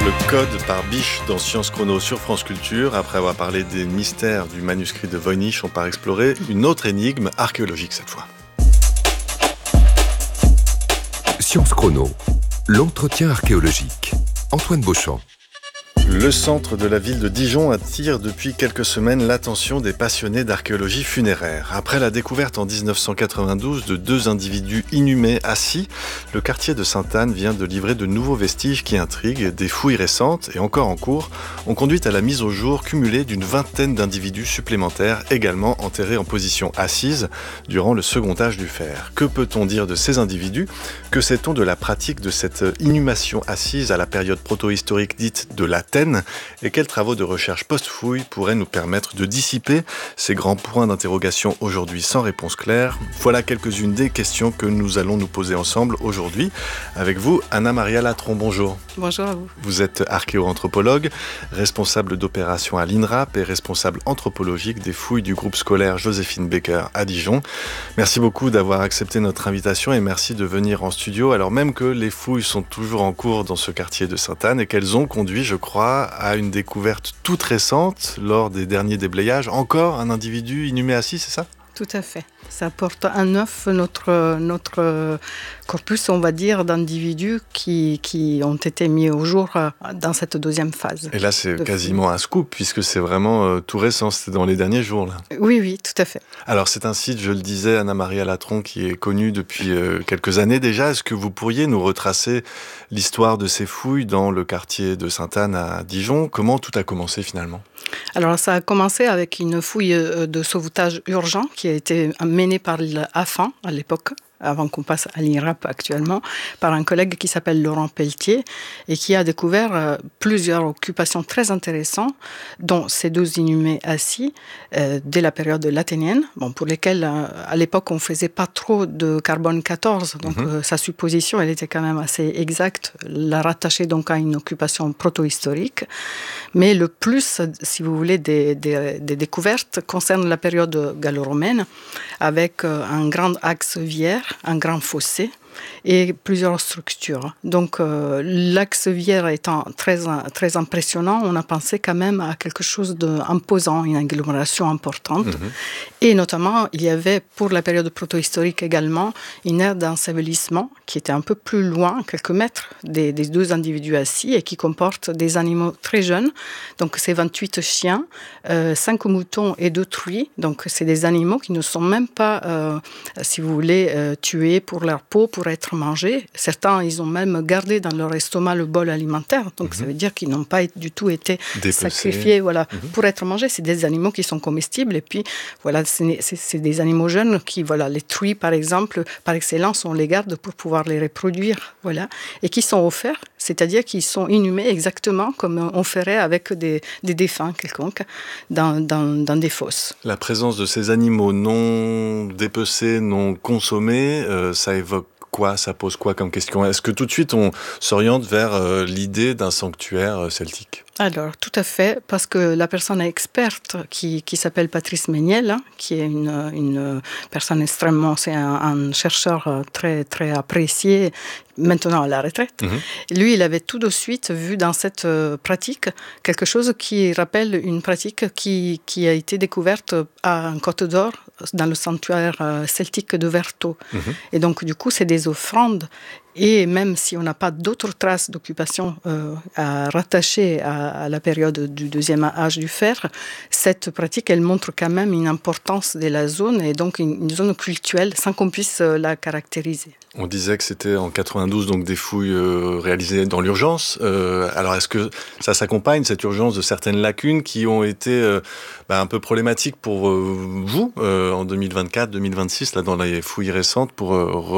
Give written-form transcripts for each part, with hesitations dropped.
Le code par Biche dans Sciences Chrono sur France Culture. Après avoir parlé des mystères du manuscrit de Voynich, on part explorer une autre énigme archéologique cette fois. Sciences Chrono, l'entretien archéologique. Antoine Beauchamp. Le centre de la ville de Dijon attire depuis quelques semaines l'attention des passionnés d'archéologie funéraire. Après la découverte en 1992 de 2 individus inhumés assis, le quartier de Sainte-Anne vient de livrer de nouveaux vestiges qui intriguent. Des fouilles récentes et encore en cours ont conduit à la mise au jour cumulée d'une vingtaine d'individus supplémentaires également enterrés en position assise durant le second âge du fer. Que peut-on dire de ces individus ? Que sait-on de la pratique de cette inhumation assise à la période protohistorique dite de la Tène ? Et quels travaux de recherche post-fouille pourraient nous permettre de dissiper ces grands points d'interrogation aujourd'hui sans réponse claire ? Voilà quelques-unes des questions que nous allons nous poser ensemble aujourd'hui. Avec vous, Anna-Maria Latron, bonjour. Bonjour à vous. Vous êtes archéo-anthropologue, responsable d'opérations à l'INRAP et responsable anthropologique des fouilles du groupe scolaire Joséphine Baker à Dijon. Merci beaucoup d'avoir accepté notre invitation et merci de venir en studio alors même que les fouilles sont toujours en cours dans ce quartier de Sainte-Anne et qu'elles ont conduit, je crois, à une découverte toute récente lors des derniers déblayages. Encore un individu inhumé assis, c'est ça ? Tout à fait. Ça porte à neuf notre corpus, on va dire, d'individus qui ont été mis au jour dans cette deuxième phase. Et là, c'est quasiment un scoop, puisque c'est vraiment tout récent, c'était dans les derniers jours. Là. Oui, tout à fait. Alors, c'est un site, je le disais, Anna-Maria Latron, qui est connu depuis quelques années déjà. Est-ce que vous pourriez nous retracer l'histoire de ces fouilles dans le quartier de Sainte-Anne à Dijon ? Comment tout a commencé finalement ? Alors, ça a commencé avec une fouille de sauvetage urgent qui a été menée par l'AFAN à l'époque, avant qu'on passe à l'INRAP actuellement, par un collègue qui s'appelle Laurent Pelletier et qui a découvert plusieurs occupations très intéressantes, dont ces 2 inhumés assis dès la période lathénienne, pour lesquels à l'époque on ne faisait pas trop de carbone 14, donc sa supposition elle était quand même assez exacte, la rattacher donc à une occupation protohistorique. Mais le plus, si vous voulez, des découvertes concerne la période gallo-romaine, avec un grand axe viaire, un grand fossé et plusieurs structures. Donc l'axe viaire étant très impressionnant, on a pensé quand même à quelque chose d'imposant, une agglomération importante. Et notamment, il y avait pour la période protohistorique également une aire d'ensevelissement qui était un peu plus loin, quelques mètres des 2 individus assis et qui comporte des animaux très jeunes. Donc c'est 28 chiens, 5 moutons et 2 truies. Donc c'est des animaux qui ne sont même pas, si vous voulez, tués pour leur peau, pour être mangés. Certains, ils ont même gardé dans leur estomac le bol alimentaire. Donc ça veut dire qu'ils n'ont pas du tout été sacrifiés pour être mangés. C'est des animaux qui sont comestibles. Et puis, voilà, c'est des animaux jeunes qui, voilà, les truies, par exemple, par excellence, on les garde pour pouvoir les reproduire. Voilà. Et qui sont offerts, c'est-à-dire qu'ils sont inhumés exactement comme on ferait avec des défunts quelconques dans des fosses. La présence de ces animaux non dépecés, non consommés, ça évoque quoi ? Ça pose quoi comme question ? Est-ce que tout de suite on s'oriente vers l'idée d'un sanctuaire celtique ? Alors, tout à fait, parce que la personne experte qui s'appelle Patrice Méniel, qui est une personne extrêmement, c'est un chercheur très, très apprécié, maintenant à la retraite. Lui, il avait tout de suite vu dans cette pratique quelque chose qui rappelle une pratique qui a été découverte à Côte d'Or, dans le sanctuaire celtique de Vertot. Et donc, du coup, c'est des offrandes. Et même si on n'a pas d'autres traces d'occupation à rattacher à la période du 2e âge du fer, cette pratique, elle montre quand même une importance de la zone et donc une zone cultuelle sans qu'on puisse la caractériser. On disait que c'était en 92, donc des fouilles réalisées dans l'urgence. Alors est-ce que ça s'accompagne, cette urgence, de certaines lacunes qui ont été un peu problématiques pour vous en 2024-2026, là, dans les fouilles récentes, pour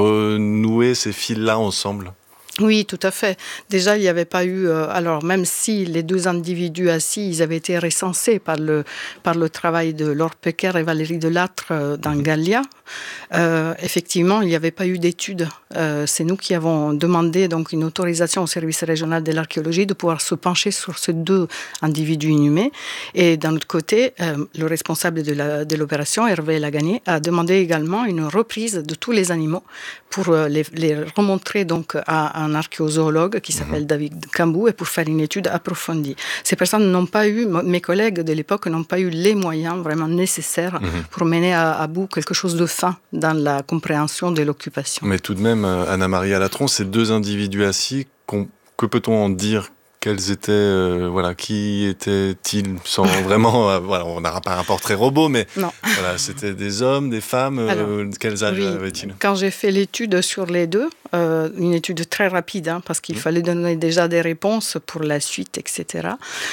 renouer ces fils-là ensemble ? Oui, tout à fait. Déjà, il n'y avait pas eu... alors, même si les 2 individus assis, ils avaient été recensés par le travail de Laure Pecker et Valérie Delattre dans Gallia, effectivement, il n'y avait pas eu d'études. C'est nous qui avons demandé donc une autorisation au service régional de l'archéologie de pouvoir se pencher sur ces 2 individus inhumés. Et d'un autre côté, le responsable de l'opération, Hervé Lagagné, a demandé également une reprise de tous les animaux pour les remontrer donc à un archéozoologue qui s'appelle David Cambou et pour faire une étude approfondie. Ces personnes n'ont pas eu, mes collègues de l'époque n'ont pas eu les moyens vraiment nécessaires pour mener à bout quelque chose de fin dans la compréhension de l'occupation. Mais tout de même, Anna-Maria Latron, ces 2 individus assis, que peut-on en dire ? Quels étaient, qui étaient-ils sans vraiment, on n'a pas un portrait robot, mais voilà, c'était des hommes, des femmes, quels âges avaient-ils ? Quand j'ai fait l'étude sur les 2, une étude très rapide, parce qu'il fallait donner déjà des réponses pour la suite, etc.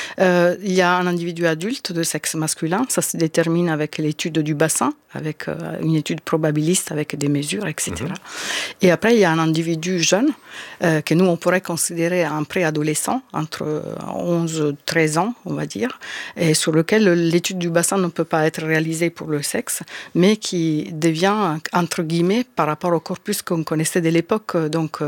Il y a un individu adulte de sexe masculin, ça se détermine avec l'étude du bassin, avec une étude probabiliste avec des mesures, etc. Et après, il y a un individu jeune que nous, on pourrait considérer un préadolescent, entre 11 et 13 ans, on va dire, et sur lequel l'étude du bassin ne peut pas être réalisée pour le sexe, mais qui devient, entre guillemets, par rapport au corpus qu'on connaissait de l'époque, donc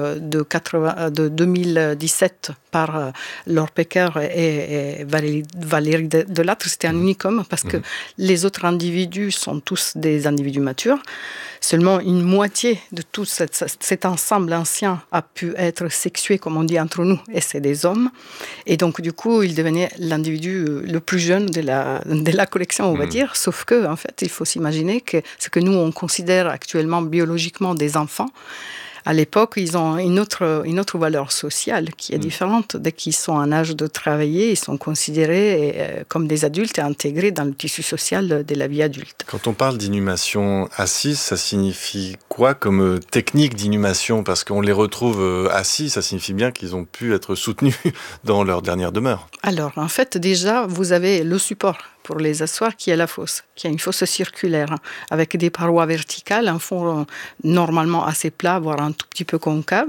de 2017 par Laure Pecker et Valérie Delattre, c'était un unicum parce que les autres individus sont tous des individus matures. Seulement une moitié de tout cet ensemble ancien a pu être sexué, comme on dit entre nous, et c'est des hommes. Et donc, du coup, il devenait l'individu le plus jeune de la collection, on va dire. Sauf que, en fait, il faut s'imaginer que ce que nous, on considère actuellement biologiquement des enfants, à l'époque, ils ont une autre valeur sociale qui est différente. Dès qu'ils sont en âge de travailler, ils sont considérés comme des adultes et intégrés dans le tissu social de la vie adulte. Quand on parle d'inhumation assise, ça signifie quoi comme technique d'inhumation ? Parce qu'on les retrouve assis, ça signifie bien qu'ils ont pu être soutenus dans leur dernière demeure. Alors, en fait, déjà, vous avez le support pour les asseoir qui est la fosse, qui est une fosse circulaire avec des parois verticales, un fond normalement assez plat, voire un tout petit peu concave.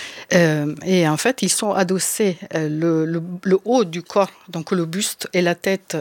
Et en fait, ils sont adossés le haut du corps, donc le buste et la tête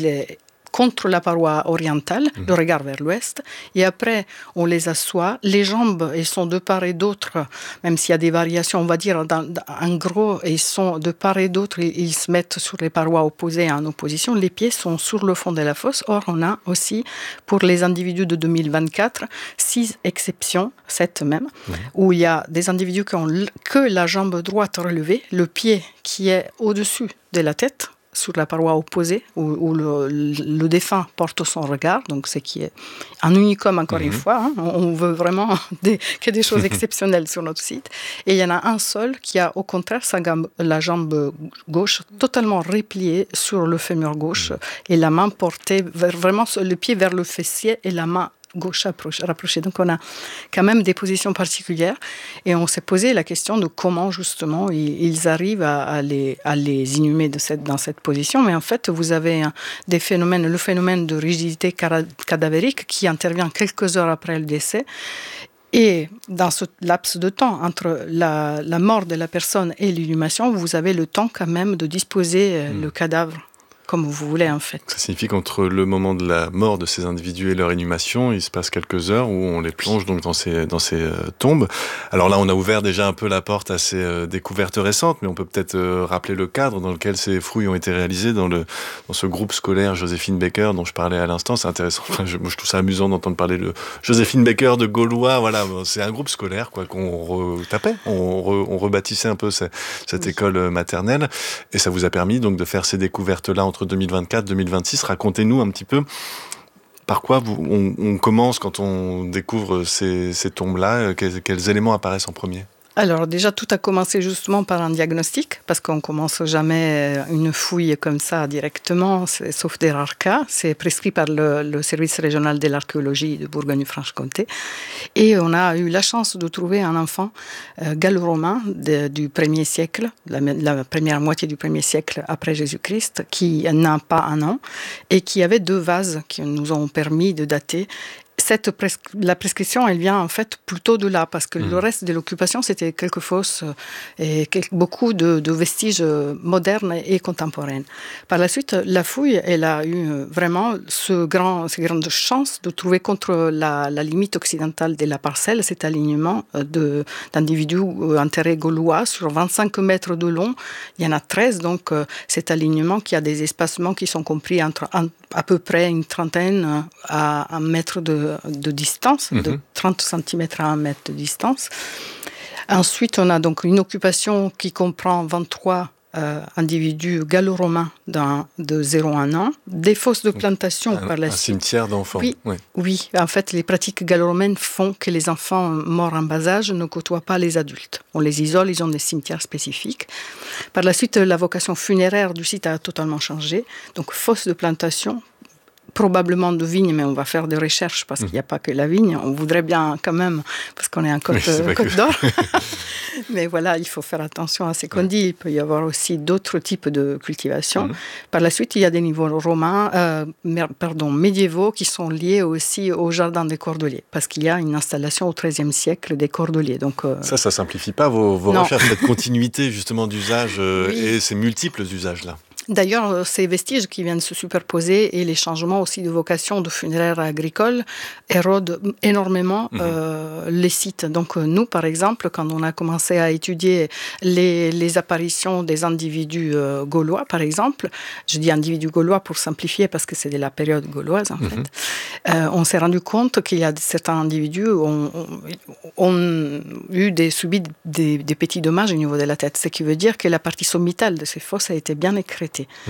contre la paroi orientale, le regard vers l'ouest, et après on les assoit. Les jambes, elles sont de part et d'autre, même s'il y a des variations, on va dire, en gros, ils sont de part et d'autre, ils se mettent sur les parois opposées en opposition. Les pieds sont sur le fond de la fosse. Or, on a aussi, pour les individus de 2024, 6 exceptions, 7 même, où il y a des individus qui ont que la jambe droite relevée, le pied qui est au-dessus de la tête, sur la paroi opposée, où le défunt porte son regard, donc ce qui est un unicum encore une fois. On veut vraiment que des choses exceptionnelles sur notre site. Et il y en a un seul qui a au contraire la jambe gauche totalement repliée sur le fémur gauche et la main portée vraiment le pied vers le fessier et la main gauche rapprochée. Donc on a quand même des positions particulières et on s'est posé la question de comment justement ils arrivent à les inhumer dans cette position. Mais en fait, vous avez le phénomène de rigidité cadavérique qui intervient quelques heures après le décès. Et dans ce laps de temps, entre la mort de la personne et l'inhumation, vous avez le temps quand même de disposer le cadavre comme vous voulez, en fait. Ça signifie qu'entre le moment de la mort de ces individus et leur inhumation, il se passe quelques heures où on les plonge donc dans ces tombes. Alors là, on a ouvert déjà un peu la porte à ces découvertes récentes, mais on peut peut-être rappeler le cadre dans lequel ces fouilles ont été réalisées dans ce groupe scolaire Joséphine Baker dont je parlais à l'instant. C'est intéressant. Enfin, je trouve ça amusant d'entendre parler de Joséphine Baker de Gaulois. Voilà, c'est un groupe scolaire qu'on retapait. On rebâtissait un peu cette école maternelle, et ça vous a permis donc de faire ces découvertes-là entre 2024 et 2026. Racontez-nous un petit peu par quoi on commence quand on découvre ces tombes-là. Quels éléments apparaissent en premier ? Alors déjà, tout a commencé justement par un diagnostic, parce qu'on ne commence jamais une fouille comme ça directement, sauf des rares cas. C'est prescrit par le service régional de l'archéologie de Bourgogne-Franche-Comté. Et on a eu la chance de trouver un enfant gallo-romain du 1er siècle, la première moitié du 1er siècle après Jésus-Christ, qui n'a pas un an, et qui avait 2 vases qui nous ont permis de dater. La prescription, elle vient en fait plutôt de là, parce que le reste de l'occupation, c'était quelques fosses et beaucoup de vestiges modernes et contemporains. Par la suite, la fouille, elle a eu vraiment cette grande chance de trouver contre la limite occidentale de la parcelle cet alignement d'individus enterrés gaulois sur 25 mètres de long. Il y en a 13, donc cet alignement qui a des espacements qui sont compris entre à peu près une trentaine à 1 mètre de distance, de 30 cm à 1 mètre de distance. Ensuite, on a donc une occupation qui comprend 23 individus gallo-romains de 0 à 1 an, des fosses de plantation par la suite. Un cimetière d'enfants. Oui, en fait, les pratiques gallo-romaines font que les enfants morts en bas âge ne côtoient pas les adultes. On les isole, ils ont des cimetières spécifiques. Par la suite, la vocation funéraire du site a totalement changé. Donc, fosses de plantation, probablement de vignes, mais on va faire des recherches parce qu'il n'y a pas que la vigne. On voudrait bien quand même, parce qu'on est en Côte d'Or. Mais voilà, il faut faire attention à ce qu'on dit. Il peut y avoir aussi d'autres types de cultivation. Par la suite, il y a des niveaux médiévaux qui sont liés aussi au jardin des Cordeliers, parce qu'il y a une installation au XIIIe siècle des Cordeliers. Donc, ça simplifie pas vos recherches, cette continuité justement d'usage et ces multiples usages-là. D'ailleurs, ces vestiges qui viennent se superposer et les changements aussi de vocation de funéraire agricole érodent énormément les sites. Donc nous, par exemple, quand on a commencé à étudier les apparitions des individus gaulois, par exemple, je dis individus gaulois pour simplifier parce que c'est de la période gauloise en fait, on s'est rendu compte qu'il y a certains individus ont subi des petits dommages au niveau de la tête, ce qui veut dire que la partie sommitale de ces fosses a été bien écrétée.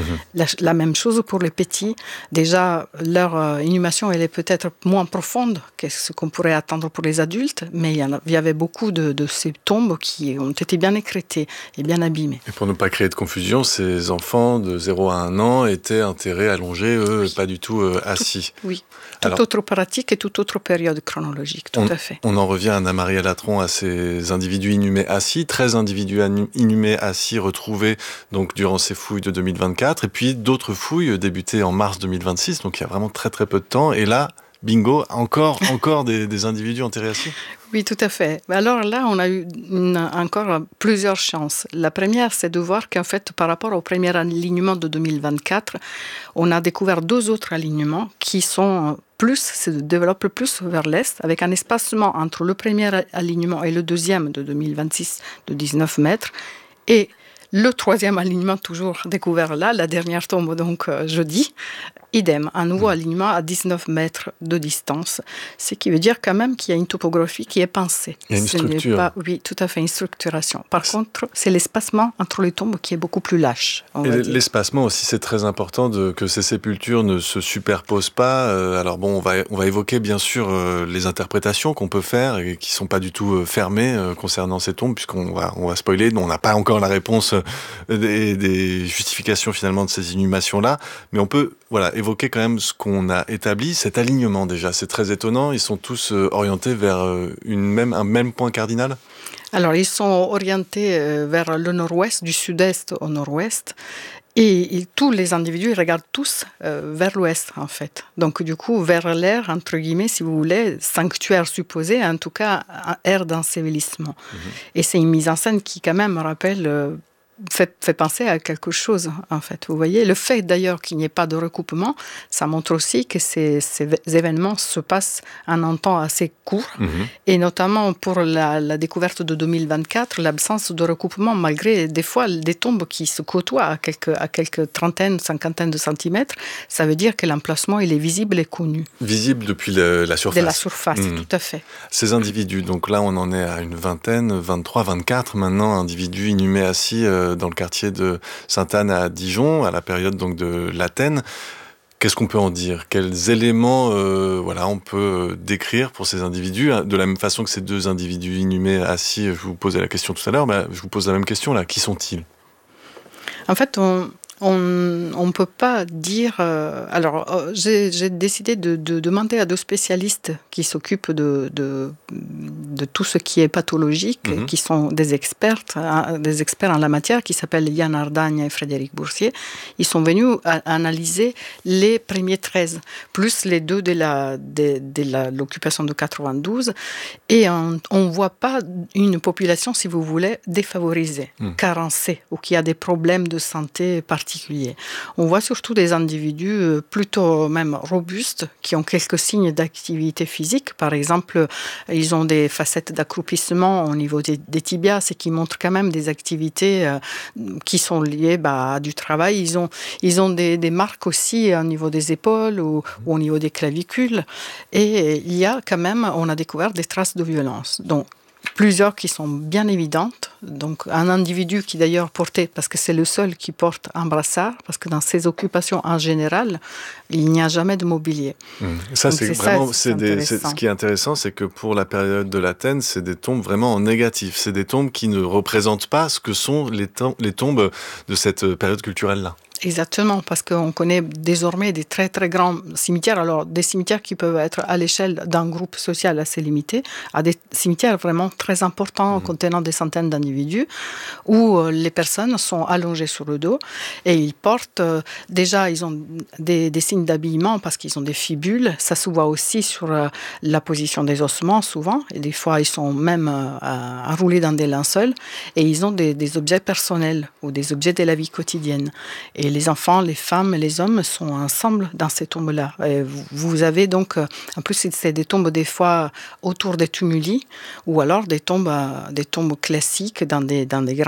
La même chose pour les petits. Déjà, leur inhumation, elle est peut-être moins profonde que ce qu'on pourrait attendre pour les adultes, mais il y avait beaucoup de ces tombes qui ont été bien écrétées et bien abîmées. Et pour ne pas créer de confusion, ces enfants de 0 à 1 an étaient enterrés allongés, pas du tout assis. Toute autre pratique et toute autre période chronologique, tout à fait. On en revient, Anna-Maria Latron, à ces individus inhumés assis, 13 individus inhumés assis retrouvés donc, durant ces fouilles de 2024, et puis d'autres fouilles débutées en mars 2026, donc il y a vraiment très très peu de temps, et là, bingo, encore des individus enterrés assis. Oui, tout à fait. Alors là, on a eu encore plusieurs chances. La première, c'est de voir qu'en fait, par rapport au premier alignement de 2024, on a découvert 2 autres alignements qui se développent plus vers l'est, avec un espacement entre le premier alignement et le deuxième de 2026 de 19 mètres, et le 3e alignement toujours découvert là, la dernière tombe donc jeudi, idem, un nouveau alignement à 19 mètres de distance, ce qui veut dire quand même qu'il y a une topographie qui est pensée. Il y a une structure. Oui, tout à fait, une structuration. Par contre, c'est l'espacement entre les tombes qui est beaucoup plus lâche. Et l'espacement aussi, c'est très important que ces sépultures ne se superposent pas. Alors bon, on va évoquer bien sûr les interprétations qu'on peut faire et qui sont pas du tout fermées concernant ces tombes, puisqu'on va spoiler. On n'a pas encore la réponse des justifications finalement de ces inhumations-là, mais on peut évoquer quand même ce qu'on a établi, cet alignement déjà. C'est très étonnant, ils sont tous orientés vers un même point cardinal. Alors, ils sont orientés vers le nord-ouest, du sud-est au nord-ouest, et tous les individus regardent tous vers l'ouest, en fait. Donc, du coup, vers l'air, entre guillemets, si vous voulez, sanctuaire supposé, en tout cas, aire d'ensevelissement. Et c'est une mise en scène qui, quand même, me rappelle... Fait penser à quelque chose, en fait. Vous voyez, le fait d'ailleurs qu'il n'y ait pas de recoupement, ça montre aussi que ces événements se passent en un temps assez court, et notamment pour la découverte de 2024, l'absence de recoupement, malgré des fois des tombes qui se côtoient à quelques trentaines, cinquantaines de centimètres, ça veut dire que l'emplacement, il est visible et connu. Visible depuis la surface. De la surface, tout à fait. Ces individus, donc là, on en est à une vingtaine, 23, 24 maintenant, individus inhumés assis dans le quartier de Sainte-Anne à Dijon, à la période donc de l'Athènes. Qu'est-ce qu'on peut en dire ? Quels éléments on peut décrire pour ces individus ? De la même façon que ces 2 individus inhumés assis, je vous posais la question tout à l'heure, je vous pose la même question là. Qui sont-ils ? En fait, On ne peut pas dire... j'ai décidé de demander à 2 spécialistes qui s'occupent de tout ce qui est pathologique, qui sont des experts en la matière, qui s'appellent Yann Ardagne et Frédéric Boursier. Ils sont venus analyser les premiers 13, plus les 2 de l'occupation de 92. Et on ne voit pas une population, si vous voulez, défavorisée, carencée, ou qui a des problèmes de santé particuliers. On voit surtout des individus plutôt même robustes, qui ont quelques signes d'activité physique. Par exemple, ils ont des facettes d'accroupissement au niveau des tibias, et qui montrent quand même des activités qui sont liées à du travail. Ils ont des marques aussi au niveau des épaules ou au niveau des clavicules. Et il y a quand même, on a découvert des traces de violence. Donc, plusieurs qui sont bien évidentes. Donc, un individu qui d'ailleurs portait, parce que c'est le seul qui porte un brassard, parce que dans ces occupations en général, il n'y a jamais de mobilier. Ça, donc, c'est vraiment, ce qui est intéressant, c'est que pour la période de l'Athènes, c'est des tombes vraiment en négatif. C'est des tombes qui ne représentent pas ce que sont les tombes de cette période culturelle-là. Exactement, parce qu'on connaît désormais des très très grands cimetières, alors des cimetières qui peuvent être à l'échelle d'un groupe social assez limité, à des cimetières vraiment très importants contenant des centaines d'individus, où les personnes sont allongées sur le dos et ils portent, déjà ils ont des signes d'habillement parce qu'ils ont des fibules, ça se voit aussi sur la position des ossements souvent, et des fois ils sont même enroulés dans des linceuls, et ils ont des objets personnels ou des objets de la vie quotidienne. Et les enfants, les femmes et les hommes sont ensemble dans ces tombes-là. Et vous avez donc, en plus, c'est des tombes des fois autour des tumuli, ou alors des tombes classiques dans des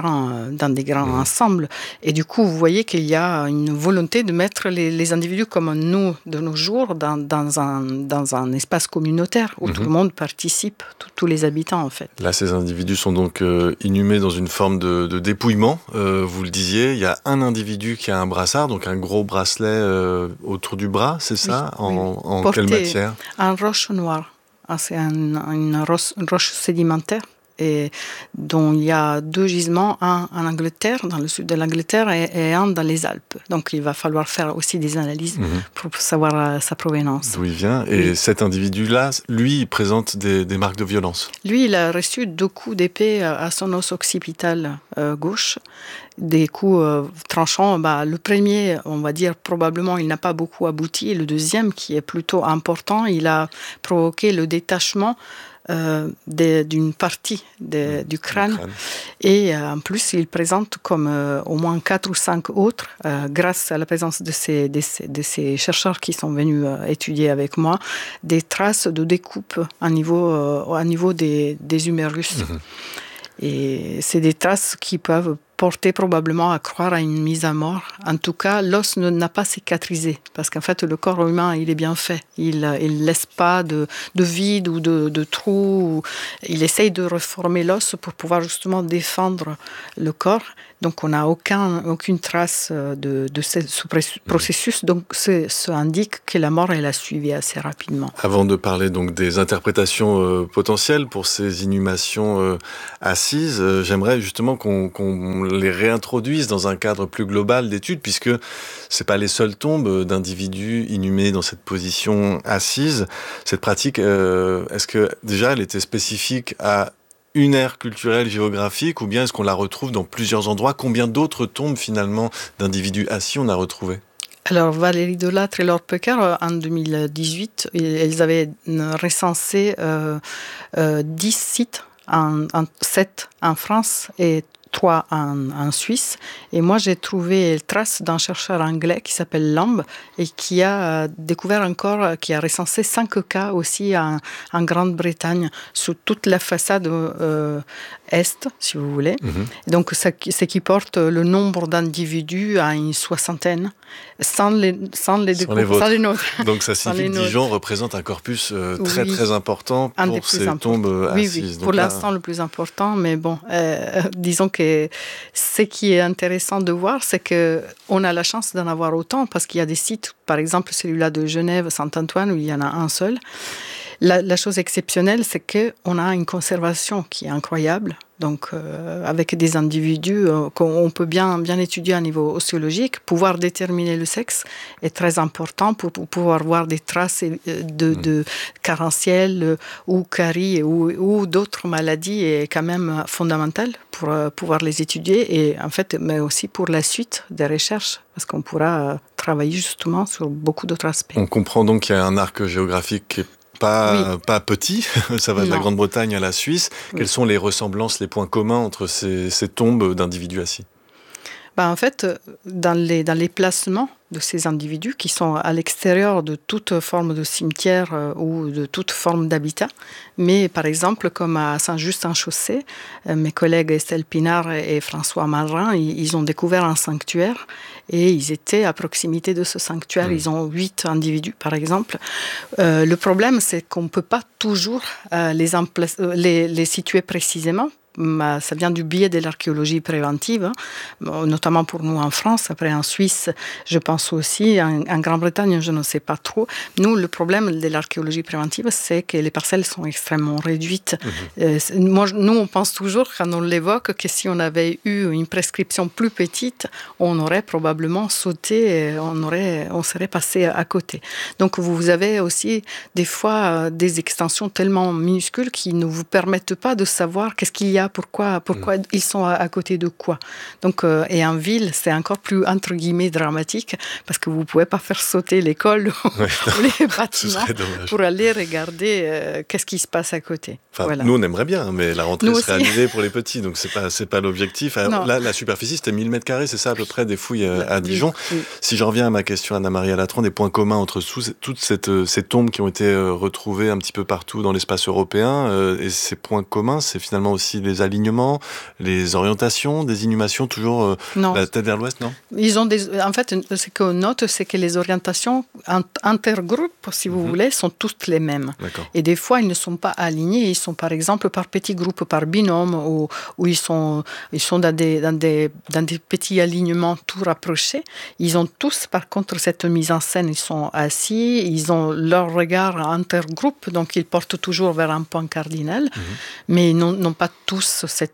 grands ensembles. Et du coup, vous voyez qu'il y a une volonté de mettre les individus comme nous de nos jours dans un espace communautaire où tout le monde participe, tous les habitants en fait. Là, ces individus sont donc inhumés dans une forme de dépouillement. Vous le disiez, il y a un individu qui a un brassard, donc un gros bracelet autour du bras, c'est ça? Oui. En quelle matière? En roche noire. C'est une roche sédimentaire et dont il y a 2 gisements, un en Angleterre, dans le sud de l'Angleterre, et un dans les Alpes. Donc il va falloir faire aussi des analyses pour savoir sa provenance. D'où il vient. Et cet individu-là, lui, il présente des marques de violence. Lui, il a reçu 2 coups d'épée à son os occipital gauche, des coups tranchants. Le premier, on va dire, probablement, il n'a pas beaucoup abouti. Et le deuxième, qui est plutôt important, il a provoqué le détachement d'une partie du crâne. Et en plus il présente comme au moins 4 ou 5 autres, grâce à la présence de ces chercheurs qui sont venus étudier avec moi, des traces de découpe au niveau des humérus. Et c'est des traces qui peuvent porter probablement à croire à une mise à mort. En tout cas, l'os n'a pas cicatrisé, parce qu'en fait, le corps humain, il est bien fait. Il ne laisse pas de vide ou de trou. Il essaye de reformer l'os pour pouvoir justement défendre le corps. Donc, on n'a aucune trace de ce processus. Donc, ça indique que la mort, elle a suivi assez rapidement. Avant de parler donc des interprétations potentielles pour ces inhumations assises, j'aimerais justement qu'on les réintroduise dans un cadre plus global d'études, puisque c'est pas les seules tombes d'individus inhumés dans cette position assise. Cette pratique, est-ce que déjà elle était spécifique à une aire culturelle géographique, ou bien est-ce qu'on la retrouve dans plusieurs endroits? Combien d'autres tombes finalement d'individus assis on a retrouvé? Alors, Valérie Delattre et Laure Pecker, en 2018, elles avaient recensé 10 sites, 7 en France et 3 en Suisse. Et moi, j'ai trouvé trace d'un chercheur anglais qui s'appelle Lamb et qui a découvert encore, qui a recensé 5 cas aussi en Grande-Bretagne sur toute la façade est, si vous voulez. Donc, ce qui porte le nombre d'individus à une 60aine, sans les nôtres. Donc, ça signifie que Dijon représente un corpus très, très important pour ces tombes assises. Oui. Pour l'instant, le plus important, mais bon, disons que ce qui est intéressant de voir, c'est qu'on a la chance d'en avoir autant, parce qu'il y a des sites, par exemple celui-là de Genève, Saint-Antoine, où il y en a un seul. La chose exceptionnelle, c'est qu'on a une conservation qui est incroyable. Donc, avec des individus qu'on peut bien étudier à niveau ostéologique, pouvoir déterminer le sexe est très important pour pouvoir voir des traces de carentiel ou carie ou d'autres maladies est quand même fondamental pour pouvoir les étudier et en fait, mais aussi pour la suite des recherches, parce qu'on pourra travailler justement sur beaucoup d'autres aspects. On comprend donc qu'il y a un arc géographique qui est pas petit, ça va de la Grande-Bretagne à la Suisse. Oui. Quelles sont les ressemblances, les points communs entre ces tombes d'individus assis ? En fait, dans les placements de ces individus qui sont à l'extérieur de toute forme de cimetière ou de toute forme d'habitat. Mais par exemple, comme à Saint-Just-en-Chaussée, mes collègues Estelle Pinard et François Marin, ils ont découvert un sanctuaire et ils étaient à proximité de ce sanctuaire. Ils ont 8 individus, par exemple. Le problème, c'est qu'on ne peut pas toujours les situer précisément. Ça vient du biais de l'archéologie préventive, notamment pour nous en France. Après, en Suisse, je pense aussi. En Grande-Bretagne, je ne sais pas trop. Nous, le problème de l'archéologie préventive, c'est que les parcelles sont extrêmement réduites. Nous, on pense toujours, quand on l'évoque, que si on avait eu une prescription plus petite, on aurait probablement sauté, et on serait passé à côté. Donc, vous avez aussi, des fois, des extensions tellement minuscules qui ne vous permettent pas de savoir qu'est-ce qu'il y a. Pourquoi ils sont à côté de quoi. Donc, et en ville, c'est encore plus, entre guillemets, dramatique, parce que vous ne pouvez pas faire sauter l'école ou les bâtiments pour aller regarder qu'est-ce qui se passe à côté. Enfin, voilà. Nous, on aimerait bien, mais la rentrée serait annulée pour les petits, donc c'est pas l'objectif. Alors, là, la superficie, c'était 1000 m², c'est ça à peu près, des fouilles à Dijon. Oui. Si je reviens à ma question, Anna-Maria Latran, des points communs entre toutes ces tombes qui ont été retrouvées un petit peu partout dans l'espace européen, et ces points communs, c'est finalement aussi les alignements, les orientations, des inhumations toujours la tête vers l'ouest, non ? Ils ont en fait, ce qu'on note, c'est que les orientations intergroupes, si vous voulez, sont toutes les mêmes. D'accord. Et des fois, ils ne sont pas alignés. Ils sont, par exemple, par petits groupes, par binôme, où ils sont dans des petits alignements tout rapprochés. Ils ont tous, par contre, cette mise en scène. Ils sont assis, ils ont leur regard intergroupe, donc ils portent toujours vers un point cardinal, mais ils n'ont pas tous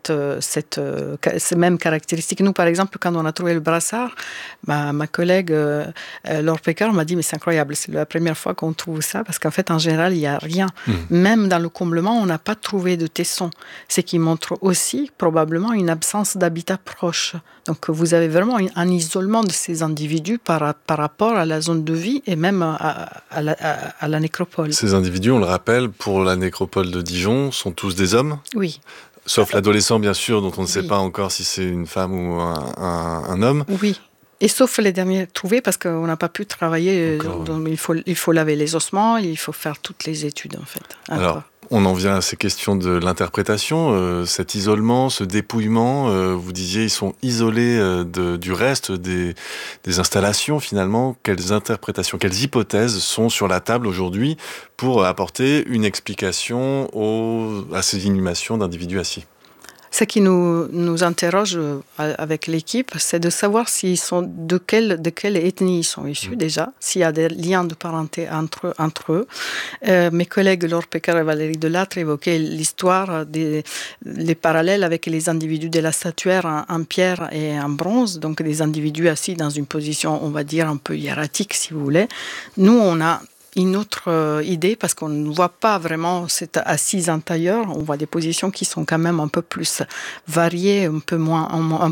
ces mêmes caractéristiques. Nous, par exemple, quand on a trouvé le brassard, ma collègue Laure Pécard m'a dit, mais c'est incroyable, c'est la première fois qu'on trouve ça, parce qu'en fait, en général, il n'y a rien. Même dans le comblement, on n'a pas trouvé de tesson, ce qui montre aussi probablement une absence d'habitat proche. Donc, vous avez vraiment un isolement de ces individus par rapport à la zone de vie et même à la nécropole. Ces individus, on le rappelle, pour la nécropole de Dijon, sont tous des hommes ? Oui. Sauf l'adolescent, bien sûr, dont on ne sait pas encore si c'est une femme ou un homme. Oui. Et sauf les derniers trouvés, parce qu'on n'a pas pu travailler. Donc il faut laver les ossements, il faut faire toutes les études, en fait. Alors, on en vient à ces questions de l'interprétation. Cet isolement, ce dépouillement, vous disiez, ils sont isolés du reste des installations, finalement. Quelles interprétations, quelles hypothèses sont sur la table aujourd'hui pour apporter une explication à ces inhumations d'individus assis ? Ce qui nous interroge avec l'équipe, c'est de savoir s'ils sont de quelle ethnie ils sont issus déjà, s'il y a des liens de parenté entre eux. Mes collègues Laure Pécard et Valérie Delattre évoquaient l'histoire les parallèles avec les individus de la statuaire en pierre et en bronze, donc des individus assis dans une position, on va dire, un peu hiératique, si vous voulez. Nous, on a une autre idée, parce qu'on ne voit pas vraiment cette assise en tailleur, on voit des positions qui sont quand même un peu plus variées, un peu moins,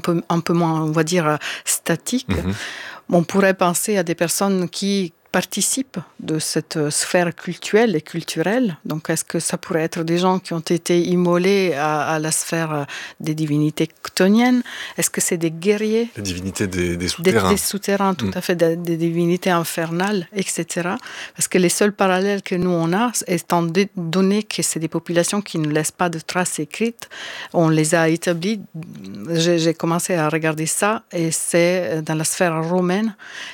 on va dire, statiques. On pourrait penser à des personnes qui participent de cette sphère cultuelle et culturelle. Donc, est-ce que ça pourrait être des gens qui ont été immolés à la sphère des divinités chthoniennes ? Est-ce que c'est des guerriers ? Les divinités des souterrains. Des souterrains, tout à fait, des divinités infernales, etc. Parce que les seuls parallèles que nous, on a, étant donné que c'est des populations qui ne laissent pas de traces écrites, on les a établis. J'ai commencé à regarder ça, et c'est dans la sphère romaine,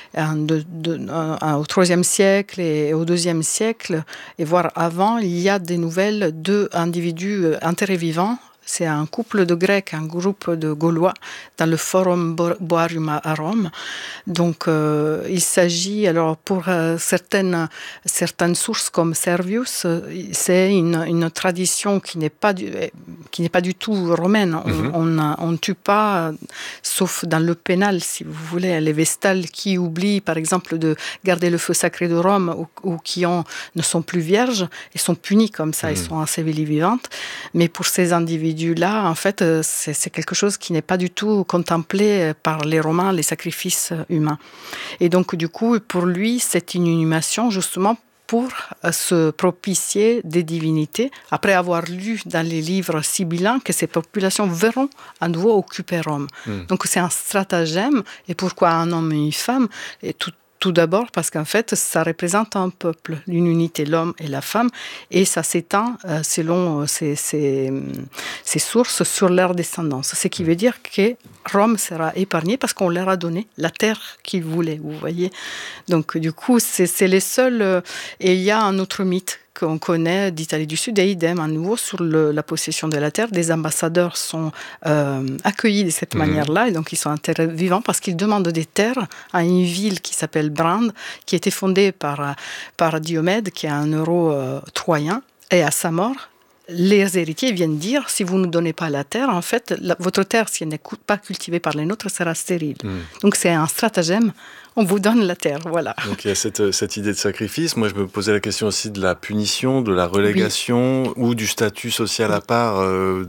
au IIIe siècle et au IIe siècle, et voire avant, il y a des nouvelles d'individus enterrés vivants, C'est un couple de Grecs, un groupe de Gaulois dans le Forum Boarium à Rome. Donc, il s'agit, alors pour certaines sources comme Servius, c'est une tradition qui n'est pas du tout romaine. On ne tue pas, sauf dans le pénal, si vous voulez, les vestales qui oublient, par exemple, de garder le feu sacré de Rome ou qui ne sont plus vierges, ils sont punis comme ça, ils sont ensevelis vivantes. Mais pour ces individus-là, en fait, c'est quelque chose qui n'est pas du tout contemplé par les Romains, les sacrifices humains. Et donc, du coup, pour lui, c'est une inhumation justement pour se propitier des divinités, après avoir lu dans les livres sibyllins que ces populations verront à nouveau occuper Rome. Donc c'est un stratagème. Et pourquoi un homme et une femme? Et tout d'abord parce qu'en fait, ça représente un peuple, une unité, l'homme et la femme, et ça s'étend selon ces sources sur leur descendance. Ce qui veut dire que Rome sera épargnée parce qu'on leur a donné la terre qu'ils voulaient, vous voyez. Donc du coup, c'est les seuls... et il y a un autre mythe qu'on connaît d'Italie du Sud, et idem, à nouveau, sur la possession de la terre. Des ambassadeurs sont accueillis de cette manière-là, et donc ils sont intérêts vivants parce qu'ils demandent des terres à une ville qui s'appelle Brande, qui a été fondée par Diomède, qui est un troyen, et à sa mort, les héritiers viennent dire, si vous ne nous donnez pas la terre, en fait, votre terre, si elle n'est pas cultivée par les nôtres, sera stérile. Donc c'est un stratagème, on vous donne la terre, voilà. Donc il y a cette idée de sacrifice. Moi, je me posais la question aussi de la punition, de la relégation, ou du statut social à part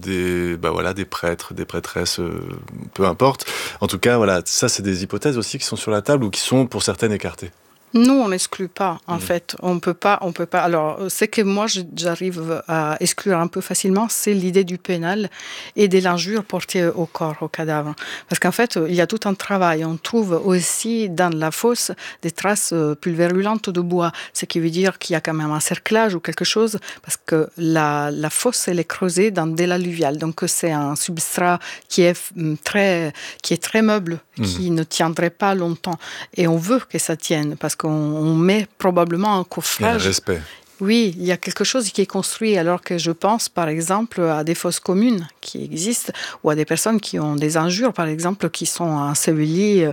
des prêtres, des prêtresses, peu importe. En tout cas, voilà, ça, c'est des hypothèses aussi qui sont sur la table ou qui sont, pour certaines, écartées. Nous, on n'exclut pas, en fait. On peut pas. Alors, ce que moi, j'arrive à exclure un peu facilement, c'est l'idée du pénal et de l'injure portée au corps, au cadavre. Parce qu'en fait, il y a tout un travail. On trouve aussi dans la fosse des traces pulvérulentes de bois, ce qui veut dire qu'il y a quand même un cerclage ou quelque chose, parce que la fosse, elle est creusée dans de l'alluvial. Donc, c'est un substrat qui est très meuble, qui ne tiendrait pas longtemps. Et on veut que ça tienne, parce qu'on met probablement un coffrage. Il y a un respect. Oui, il y a quelque chose qui est construit, alors que je pense, par exemple, à des fosses communes qui existent, ou à des personnes qui ont des injures, par exemple, qui sont ensevelies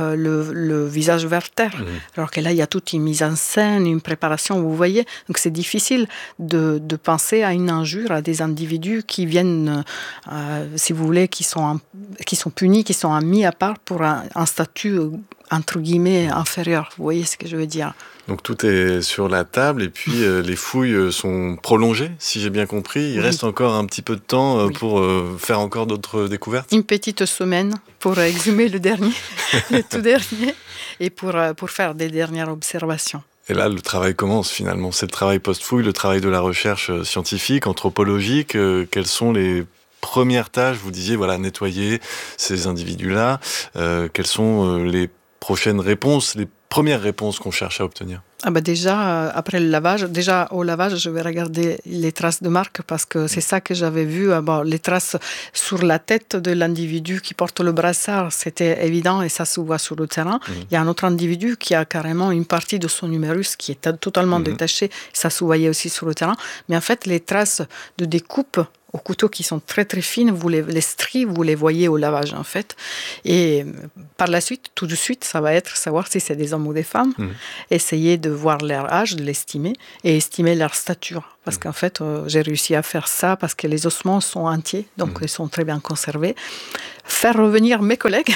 le visage vers terre. Alors que là, il y a toute une mise en scène, une préparation, vous voyez. Donc c'est difficile de penser à une injure à des individus qui viennent, si vous voulez, qui sont punis, qui sont mis à part pour un statut entre guillemets inférieur. Vous voyez ce que je veux dire? Donc tout est sur la table et puis les fouilles sont prolongées, si j'ai bien compris. Il reste encore un petit peu de temps pour faire encore d'autres découvertes. Une petite semaine pour exhumer le tout dernier, et pour faire des dernières observations. Et là, le travail commence finalement. C'est le travail post-fouille, le travail de la recherche scientifique, anthropologique. Quelles sont les premières tâches? Vous disiez, voilà, nettoyer ces individus-là. Quelles sont les prochaines réponses, les premières réponses qu'on cherche à obtenir? Déjà, après le lavage, au lavage, je vais regarder les traces de marque, parce que c'est ça que j'avais vu. Les traces sur la tête de l'individu qui porte le brassard, c'était évident et ça se voit sur le terrain. Il y a un autre individu qui a carrément une partie de son humérus qui est totalement détachée, ça se voyait aussi sur le terrain. Mais en fait, les traces de découpe au couteau qui sont très très fines, les stries, vous les voyez au lavage en fait. Et par la suite, tout de suite, ça va être savoir si c'est des hommes ou des femmes, essayer de voir leur âge, de l'estimer, et estimer leur stature. Parce qu'en fait, j'ai réussi à faire ça parce que les ossements sont entiers, donc ils sont très bien conservés. Faire revenir mes collègues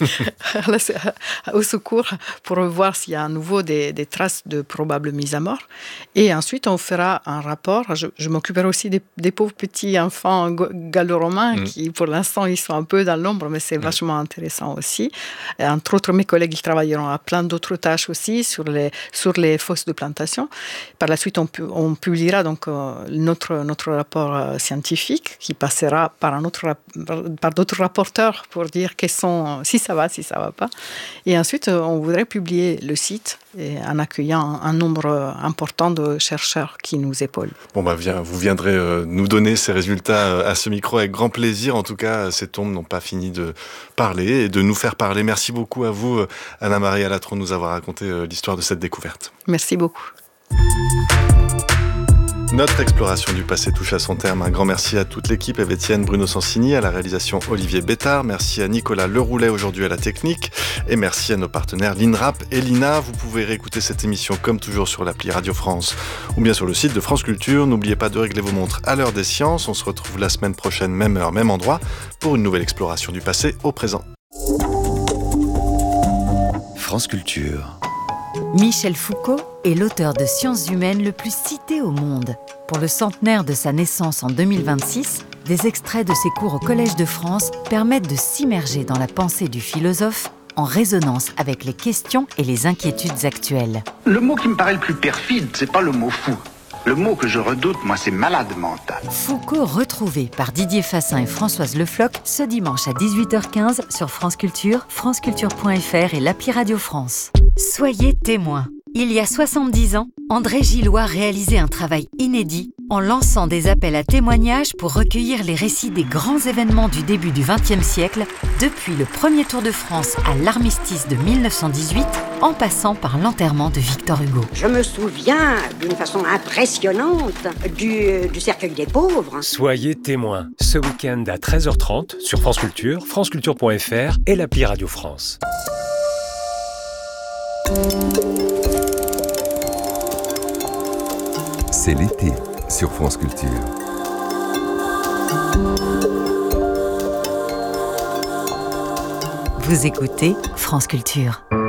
au secours pour voir s'il y a à nouveau des traces de probable mise à mort. Et ensuite, on fera un rapport. Je m'occuperai aussi des pauvres petits enfants gallo-romains qui, pour l'instant, ils sont un peu dans l'ombre, mais c'est vachement intéressant aussi. Et entre autres, mes collègues, ils travailleront à plein d'autres tâches aussi sur les fosses de plantation. Par la suite, on publiera donc notre rapport scientifique qui passera par d'autres rapporteurs pour dire si ça va pas. Et ensuite, on voudrait publier le site en accueillant un nombre important de chercheurs qui nous épaulent. Vous viendrez nous donner ces résultats à ce micro avec grand plaisir. En tout cas, ces tombes n'ont pas fini de parler et de nous faire parler. Merci beaucoup à vous, Anna-Marie Alatron, de nous avoir raconté l'histoire de cette découverte. Merci beaucoup. Notre exploration du passé touche à son terme. Un grand merci à toute l'équipe, Eve Etienne, Bruno Sansini, à la réalisation Olivier Bétard. Merci à Nicolas Leroulet aujourd'hui à la technique. Et merci à nos partenaires l'INRAP et l'INA. Vous pouvez réécouter cette émission comme toujours sur l'appli Radio France ou bien sur le site de France Culture. N'oubliez pas de régler vos montres à l'heure des sciences. On se retrouve la semaine prochaine, même heure, même endroit, pour une nouvelle exploration du passé au présent. France Culture. Michel Foucault est l'auteur de sciences humaines le plus cité au monde. Pour le centenaire de sa naissance en 2026, des extraits de ses cours au Collège de France permettent de s'immerger dans la pensée du philosophe en résonance avec les questions et les inquiétudes actuelles. Le mot qui me paraît le plus perfide, c'est pas le mot fou. Le mot que je redoute, moi, c'est malade mental. Foucault retrouvé par Didier Fassin et Françoise Le Floch ce dimanche à 18h15 sur France Culture, franceculture.fr et l'appli Radio France. Soyez témoins. Il y a 70 ans, André Gillois réalisait un travail inédit en lançant des appels à témoignages pour recueillir les récits des grands événements du début du XXe siècle, depuis le premier Tour de France à l'armistice de 1918, en passant par l'enterrement de Victor Hugo. Je me souviens d'une façon impressionnante du cercueil des pauvres. Soyez témoins, ce week-end à 13h30 sur France Culture, franceculture.fr et l'appli Radio France. C'est l'été sur France Culture. Vous écoutez France Culture.